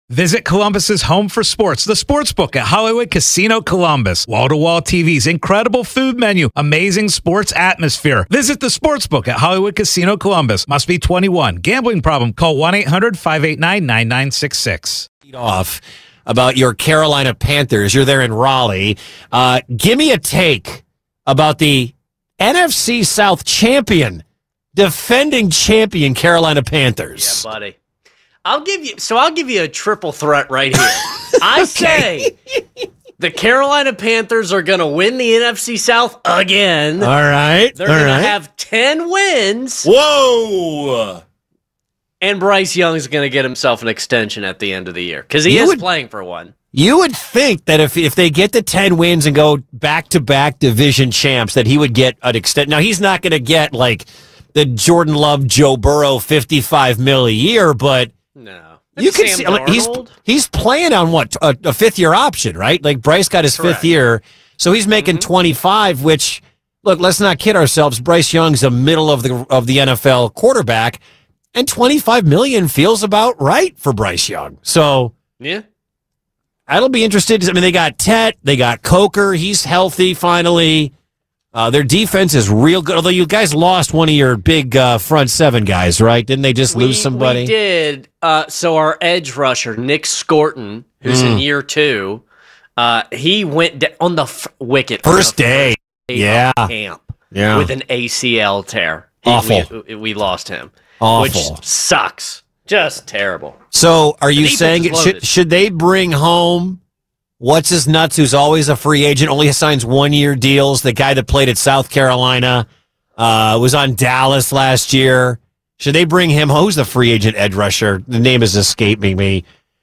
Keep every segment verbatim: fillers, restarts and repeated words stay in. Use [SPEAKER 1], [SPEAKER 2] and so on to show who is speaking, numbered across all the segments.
[SPEAKER 1] Visit Columbus's home for sports, the Sportsbook at Hollywood Casino Columbus. Wall-to-wall T Vs, incredible food menu, amazing sports atmosphere. Visit the Sportsbook at Hollywood Casino Columbus. Must be twenty-one. Gambling problem? Call one eight hundred five eight nine nine nine six six.
[SPEAKER 2] Off about your Carolina Panthers. You're there in Raleigh. Uh, give me a take about the N F C South champion, defending champion Carolina Panthers.
[SPEAKER 3] Yeah, buddy. I'll give you, so I'll give you a triple threat right here. I say the Carolina Panthers are going to win the N F C South again.
[SPEAKER 2] All right.
[SPEAKER 3] They're
[SPEAKER 2] all
[SPEAKER 3] going
[SPEAKER 2] right.
[SPEAKER 3] to have ten wins.
[SPEAKER 2] Whoa.
[SPEAKER 3] And Bryce Young's going to get himself an extension at the end of the year because he
[SPEAKER 2] You
[SPEAKER 3] is
[SPEAKER 2] would-
[SPEAKER 3] playing for one.
[SPEAKER 2] You would think that if if they get the ten wins and go back-to-back division champs, that he would get an extent. Now, he's not going to get, like, the Jordan Love, Joe Burrow fifty-five mil a year, but
[SPEAKER 3] No.
[SPEAKER 2] you can
[SPEAKER 3] Sam
[SPEAKER 2] see I mean, he's
[SPEAKER 3] Darnold.
[SPEAKER 2] he's playing on what a, a fifth year option, right? Like Bryce got his
[SPEAKER 3] Correct.
[SPEAKER 2] fifth year, so he's making
[SPEAKER 3] Mm-hmm.
[SPEAKER 2] twenty-five. Which, look, let's not kid ourselves. Bryce Young's a middle of the of the N F L quarterback, and twenty-five million feels about right for Bryce Young. So
[SPEAKER 3] Yeah.
[SPEAKER 2] I'll be interested. I mean, they got Tet, they got Coker. He's healthy finally. Uh, their defense is real good. Although you guys lost one of your big uh, front seven guys, right? Didn't they just
[SPEAKER 3] We,
[SPEAKER 2] lose somebody?
[SPEAKER 3] we did. Uh, so our edge rusher, Nick Scorton, who's
[SPEAKER 2] Mm.
[SPEAKER 3] in year two, uh, he went da- on the f- wicket.
[SPEAKER 2] First
[SPEAKER 3] on the
[SPEAKER 2] day.
[SPEAKER 3] first
[SPEAKER 2] Yeah.
[SPEAKER 3] of camp
[SPEAKER 2] Yeah.
[SPEAKER 3] with an A C L tear. He-
[SPEAKER 2] Awful.
[SPEAKER 3] We, we lost him.
[SPEAKER 2] Awful.
[SPEAKER 3] Which sucks. Just terrible.
[SPEAKER 2] So, are you
[SPEAKER 3] defense
[SPEAKER 2] saying
[SPEAKER 3] is
[SPEAKER 2] it should
[SPEAKER 3] loaded.
[SPEAKER 2] should they bring home what's his nuts, who's always a free agent, only signs one year deals? The guy that played at South Carolina, uh, was on Dallas last year. Should they bring him home? Who's the free agent edge rusher? The name is escaping me.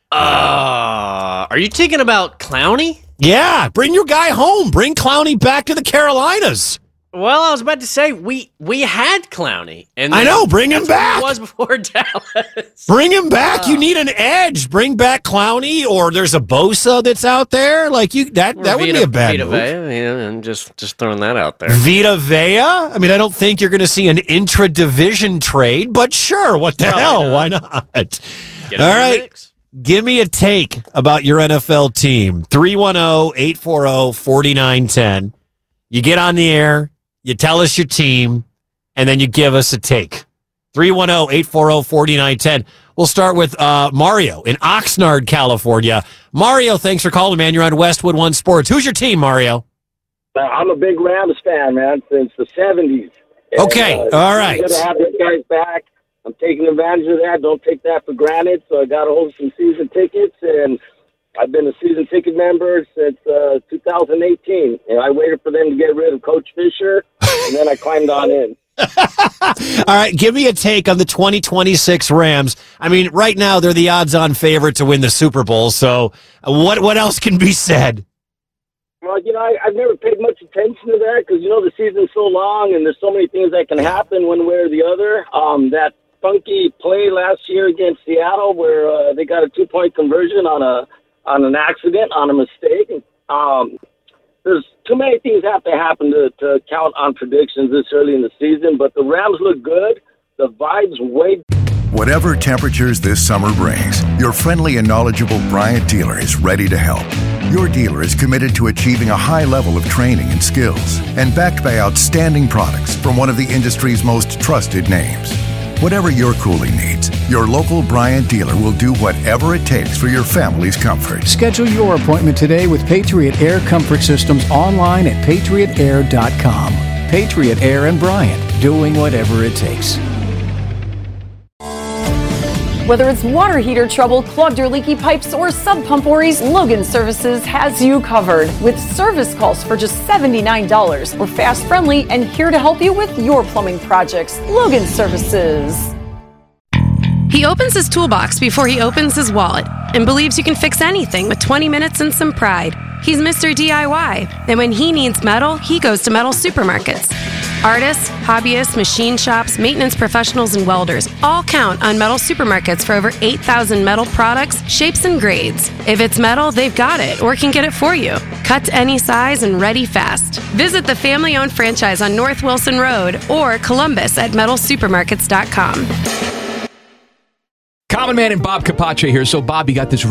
[SPEAKER 3] Uh, are you thinking about Clowney?
[SPEAKER 2] Yeah, bring your guy home. Bring Clowney back to the Carolinas.
[SPEAKER 3] Well, I was about to say we we had Clowney, and
[SPEAKER 2] I know, bring him
[SPEAKER 3] that's what
[SPEAKER 2] back.
[SPEAKER 3] He was before Dallas.
[SPEAKER 2] Bring him back.
[SPEAKER 3] Uh,
[SPEAKER 2] you need an edge. Bring back Clowney, or there's a Bosa that's out there. Like you, that
[SPEAKER 3] Or
[SPEAKER 2] that would
[SPEAKER 3] Vita-
[SPEAKER 2] be a bad
[SPEAKER 3] Vita
[SPEAKER 2] move.
[SPEAKER 3] Vea, yeah, and just just throwing that out there.
[SPEAKER 2] Vita Vea? I mean, I don't think you're going to see an intra-division trade, but sure, what the
[SPEAKER 3] Probably
[SPEAKER 2] hell?
[SPEAKER 3] not.
[SPEAKER 2] Why not?
[SPEAKER 3] Get
[SPEAKER 2] All
[SPEAKER 3] him in the
[SPEAKER 2] right.
[SPEAKER 3] mix.
[SPEAKER 2] Give me a take about your N F L team. three one zero, eight four zero, four nine one zero. You get on the air, you tell us your team, and then you give us a take. three one zero, eight four zero, four nine one zero. We'll start with uh, Mario in Oxnard, California. Mario, thanks for calling, man. You're on Westwood One Sports. Who's your team, Mario?
[SPEAKER 4] Uh, I'm a big Rams fan, man, since the seventies.
[SPEAKER 2] Okay,
[SPEAKER 4] And, uh,
[SPEAKER 2] all right.
[SPEAKER 4] It's good to have those guys back. I'm taking advantage of that. Don't take that for granted. So I got a hold of some season tickets, and I've been a season ticket member since uh, two thousand eighteen. And I waited for them to get rid of Coach Fisher, and then I climbed on in.
[SPEAKER 2] All right, give me a take on the twenty twenty-six Rams. I mean, right now they're the odds-on favorite to win the Super Bowl. So, uh, what what else can be said?
[SPEAKER 4] Well, you know, I, I've never paid much attention to that because, you know, the season's so long and there's so many things that can happen one way or the other. Um, that funky play last year against Seattle where uh, they got a two-point conversion on a on an accident, on a mistake. Um, there's too many things have to happen to, to count on predictions this early in the season, but the Rams look good. The vibe's way.
[SPEAKER 5] Whatever temperatures this summer brings, your friendly and knowledgeable Bryant dealer is ready to help. Your dealer is committed to achieving a high level of training and skills and backed by outstanding products from one of the industry's most trusted names. Whatever your cooling needs, your local Bryant dealer will do whatever it takes for your family's comfort.
[SPEAKER 6] Schedule your appointment today with Patriot Air Comfort Systems online at patriot air dot com. Patriot Air and Bryant, doing whatever it takes.
[SPEAKER 7] Whether it's water heater trouble, clogged or leaky pipes, or sub pump worries, Logan Services has you covered. With service calls for just seventy-nine dollars. We're fast, friendly, and here to help you with your plumbing projects. Logan Services.
[SPEAKER 8] He opens his toolbox before he opens his wallet and believes you can fix anything with twenty minutes and some pride. He's Mister D I Y, and when he needs metal, he goes to Metal Supermarkets. Artists, hobbyists, machine shops, maintenance professionals, and welders all count on Metal Supermarkets for over eight thousand metal products, shapes, and grades. If it's metal, they've got it or can get it for you. Cut to any size and ready fast. Visit the family-owned franchise on North Wilson Road or Columbus at metal supermarkets dot com.
[SPEAKER 9] Common Man and Bob Capace here. So, Bob, you got this